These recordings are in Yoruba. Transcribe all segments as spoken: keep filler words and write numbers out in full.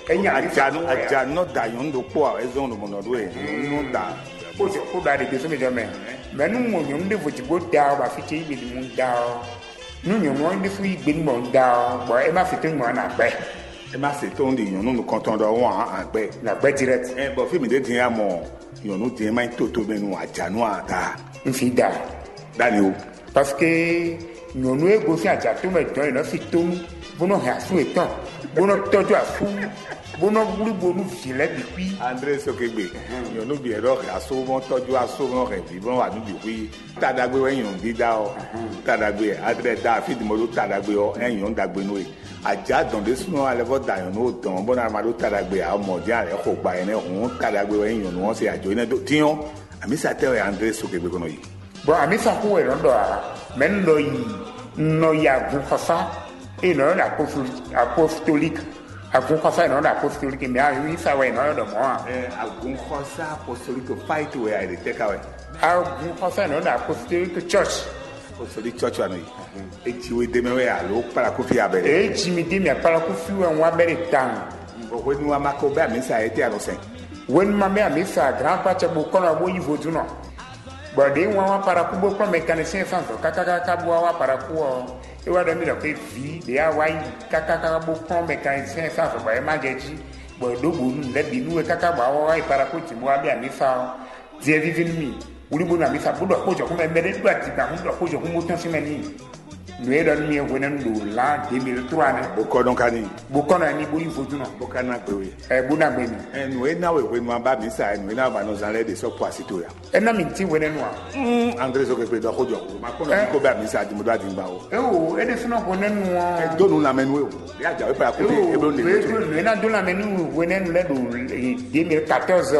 enya ajanu ajanu da yon do po ezon do mono do e no da ko se ko da de so me jame me nu mo nyum de voti go da ba fi ti bi mu da nu nyum mo de fu igbe mo da bo e ma fi tin mo na gbe e ma se ton de yon no konton do won agbe na gbe direct e bo fi mi de tin amo yon no tin ma to to menu ajanu ata nfi da dani o parce que nyonu ego fi aja to me don ina fi to bono ha fu etan bono tojo afu bono buru bonu file bi pi André Sokegbe yon no bi ero aso mo tojo aso mo re bi bon wa nu bi pi tadagbe we yon di da o tadagbe André da fi di mo lo tadagbe o en yon dagbe no e aja don de suno ale vo da yon no don bona ma lo tadagbe a mo di are ko gba ene hun tadagbe we yon won se ajo ine do tiyon ami sa te André Sokegbe kono yi bon ami sa ko e rondo a men lo yi no ya gu khosa e no na apostolique agun khosa no na apostolique me a yi sa we no do mo eh agun khosa apostolique fight we ai de take away agun khosa no na apostolique church apostolique church wa no yi e ti we de me we a lo para ko fi abere e ti mi de mi para ko fi we won abere tan bo we nu ma ko ba mi sa e ti aro sen wen ma me ami sa grand patch bo kono bo yi vodu no bo de won wa para ko bo pro mécanicien sans kaka kaka bo wa para ko e wa do mi do pe vi de a wa kaka kaka bo pro mécanicien sans bo e ma je ji bo do bo nu le bi nu e kaka ba wa para ko ti mo abi ami sa die vivin mi uri bo na mi sa bo do ko jo ko me me de do ati ba ko do ko jo ko mo tan si me ni nu e do mi e wona ndo la deux mille trois ne bo ko don kani bo ko na ni bo yi vodu no bo kana pe we e bo na gbe ni e nu e na we we nu ba mi sa nu e na ba no zan le de so po asito ya e na mi ti wona nu a mm André Sokegbe do ko jo ma ko no ko ba mi sa di mo do ati ngba o e o e de sino ko nenu o e do nu la menu e o ya ja we para ko e bo le e na do la menu wona nu le do deux mille quatorze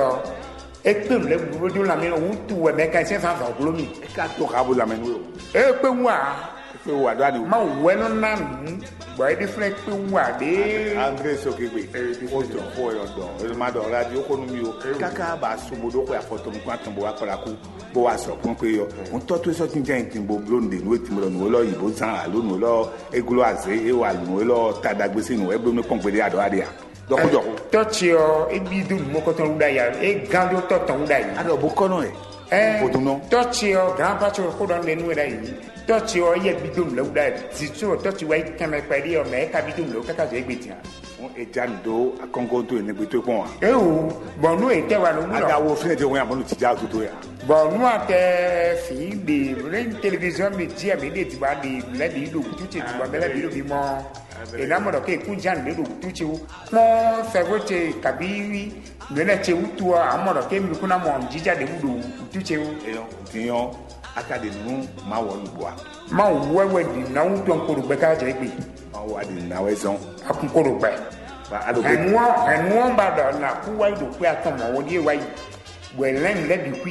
e pe le bo do la menu o tu we mécanicien sans glomi e ka to ka bo la menu e pe wa pe wa do ani ma weno na nu bo e de fle pe wa de André Sokegbe o do fo yo do e ma do radio ko nu mi o kaka ba so bo do ko ya foto mu kwa tan bo wa para ku bo wa so pon pe yo on to to so tin jan tin bo blonde nu e tin bo nu lo yibo san alo nu lo egulo aze e wa nu lo tadagbe sinu e bo mi pon pe de ado ade a doko doko touch yo e bi du mo ko ton da ya e gando to ton da yi ado bo kono e eh boduno touch yo grand patch ko don le nu da yi touch yo ye bi du lo da ti so touch wa kan me pa di o me ka bi du lo kaka je gbe ti a on e jando akongo to ne gbe to pon wa e o bon nu e te wa no mu ada wo fine te won ya mo ti ja to to ya bon nu ate fi de re television me dia me de ti ba de le di do tu ti ti ba me le bi do bi mo e na mo do ke ku jan de do tu ti o mo se go te kabiri me na che utu a mo do ke mi ku na mo jija de mu do tu ti o e yo tiyan akade nu ma wo lu a ma wewe di na utu an ko do be ka je gbe ma wa di na we zon akun ko do gbe ba ado ke enu enu ba do na ku wa do pe aton mo wo di wa yi we len le bi ku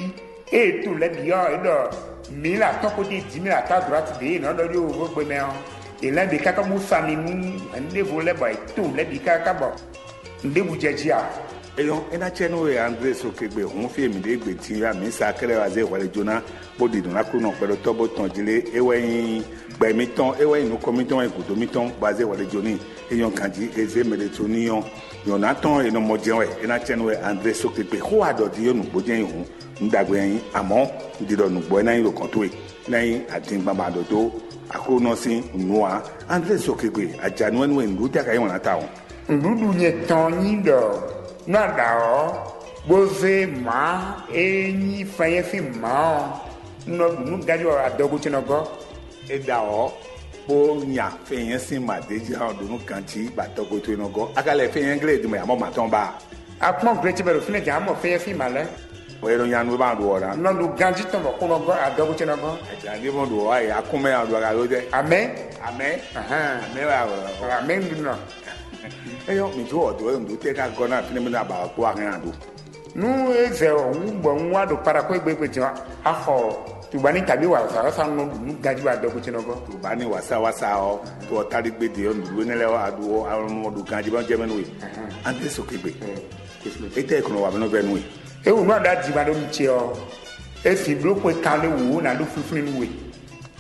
e to le bi yo e do mi la to ko di mi la ta droite de na do yo go gbe me o e la bi kaka mu fami mu ande vo le ba e to le bi kaka bo nde bu jeji a e yo e na chenu e André Sokegbe hun fi mi de gbe tin ya mi sa kere wa ze wale jona bo di dun akuru no pelo to bo ton jile e we yin gbe mi ton e we inu komiton e gudo mi ton ba ze wale joni e yon kanji e ze mele to ni yon yon na ton e no mo je we e na chenu e André Sokegbe ho ado di yo nu bo je hun ndagbe yin amo di do nu gbo na yin lo kan to e na yin atin baba do do akuru no sin nuwa André Sokegbe ajanu enu en lu ja ka yin na ta won ndudu nye ton yin do na da o boze ma enyi faye fi ma no nu gajo adogo chinogo e da o bo nya fe yen sin ma de ji ha dunu kanti ba to go to inogo akale fe yen grade mo ya mo ma ton ba apon great bero fine ja mo faye fi ma le o ero nya nu ba do ora no lu ganji ton ko no go adogo chinogo e ja ni mo do wa ya kun me ado ga lo je amen amen aha amen wa wa amen no e yo mi jo odo e ndo te ka go na fine me na ba ko akin ado nu eze o ngbo nwa do para ko egbe ti aho tubani tabi wa sa sa no nu gaji wa dogo chinogo tubani wasa wasa o to tari gbe de o ndu ne le wa adu o mo du gaji ba je menu we André Sokegbe e te ko no wa no be nu we e wo no da ji ba do nche o e fi blo ko kan le wo na do funfun nu we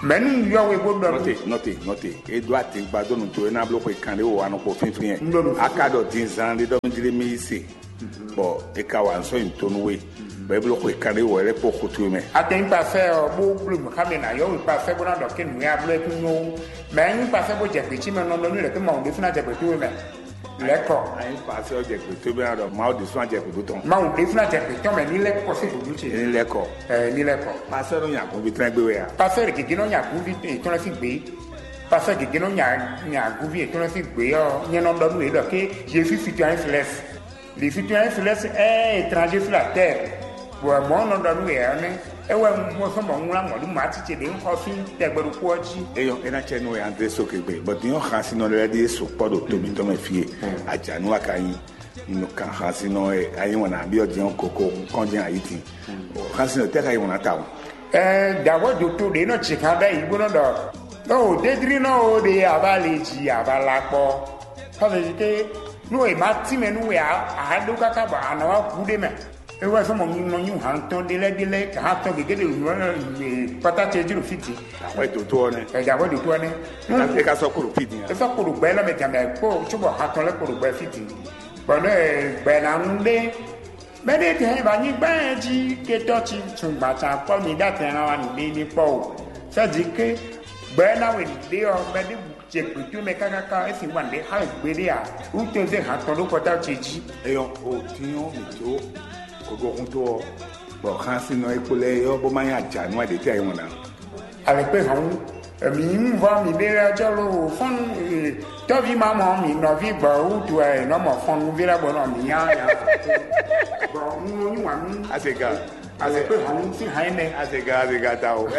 Menu yo we go do. Note, note, note. E do ati gbado nu to na block e kan le wo anu po finfin en. Akado tin zan le do ndire mi ise. Bo e ka wa so in tonu we. Bo e block e kan le wo re po kutu me. Aten pa fe o bo blum kamena yo we pa fe bo na do ken we ablo e kunu. Men pa fe bo je pe chi me no no ni le ke ma o de funa je pe tu me. Leko ayin passe o je pe to be ado ma o de funa je pe buton. Ma o de funa je pe to me ni leko se bu chi. Ni leko. Eh ni leko. Passe no nya ko bi tran gbe we ya. Passe ke gino nya ku vi e to na fi gbe. Passe ke gino nya nya ku vi e to na fi gbe o nya no do nu e do ke je fi citoyen céleste. Les citoyens célestes est étranger sur la terre. Bon mo no do nu e ne. E we mo so mo nla mo du ma ti che de nko fi te gberu ku oji. E yo ena che no e André Sokegbe, but yo khasi no le di so podo to mi to me fie. Aja nu akayin. No kan khasi no e ayin wona bi odi on koko kon jin ayiti. O khasi no te kai wona tawo. Eh dawo do to de no chika da igbo no do. No de dri no de abaleji abalapo. Fa de ke no e mati me no e a do kaka ba anawa ku de me. E wa so mo no nyu han ton de le de le ka ha ton gege de no pata che jiru fiti. Wa to to ne. E dawo do to ne. E ka so kuru fiti. E so kuru gbe la me jambe ko chubo ha ton le kuru gbe fiti. Bono e gbe na nde bẹ́ẹ̀ tẹ́ bá ní gbáyẹn jí kétọ́ ti tún gbàtà pọ́ mi dàtẹ́ ra wa nílé ní pọ́ o sẹ́ẹ̀dì ké gbẹ́ẹ́ náà wẹ̀ nílé ọ bẹ́ẹ̀ ní jẹ pẹ̀tù mẹ́ kákáká ẹ̀ sì wà ní ha ìgbélé à ó tó ṣe hàn tọ́ ló kọjá ṣe jí. ẹyọ o tí yóò mi tó gbogbo ohun tó ọ bọ̀ kán sínú ìpínlẹ̀ yọ bó máa ń àjà ní àdé tí a yẹ wọn náà. àlẹ́ pé àwọn èmi ń bọ́ mi lé ẹjọ́ ló fún tọ́bí máa mọ̀ mi nà fi gbọ́ ó tu ẹ̀ nọ́mọ̀ fún un bí lábọ̀ náà mi yá yá bọ̀ ń wọ́n wà ní. àṣegà àlẹ́ pé àwọn ti hàn ẹ́ àṣegà àṣegà ta o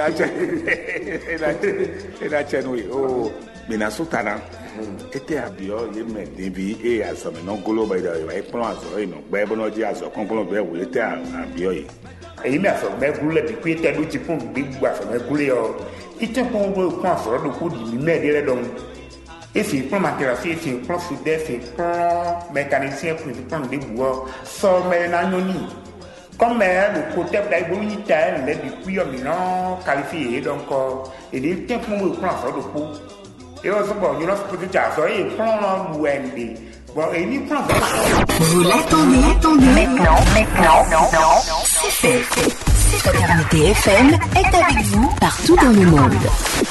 ẹ̀ náà ṣẹ́ nu yìí o gbìnà sótara ete abiyɔ ye mɛ devi eye azɔmɛ nɔ golo ba yi da yi kplɔ azɔ yi nɔ gbɛ bɔ n'ɔdzi azɔ kɔnkɔn bɛ wòle ete abiyɔ yi. èyí mi àfọ̀mẹ́ gúlé bí pé tẹ́lú ti fún mi gbogbo àfọ̀mẹ́ gúlé ọ ìtẹ́ kún owó kún àfọ̀rọ̀ dòkó di mi mẹ́ẹ̀ẹ́dẹ́ rẹ dọ̀hún efi kún matérasi efi kún fúdẹ́ efi kún mẹkanisíẹ́ kún efi kún ndébù ọ sọ mẹ́rin náà nyọ́ni kọ́mẹ́ lóko tẹ́bùdá ìgbóhùn yìí ta ẹ̀ lẹ́bi kúyọ̀ mìíràn kàlífì yìí dọ̀nkọ èdè tẹ́ kún owó kún àfọ̀rọ̀ dòkó et on se bon, nous avons fait ça, et prend l'Ouendé. Bon, et nous prenons. Vous l'attendez, l'attendez. Maintenant, maintenant, non, non, c'est fait. Fraternité F M est avec vous partout dans le monde.